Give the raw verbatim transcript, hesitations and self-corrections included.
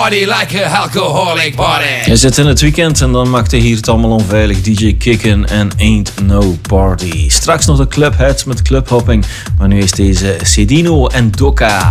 party like a alcoholic body. Je zit in het weekend en dan maakt hij hier het allemaal onveilig. D J Kicken en Ain't No Party. Straks nog de clubheads met clubhopping. Maar nu is deze Cedino en Doka.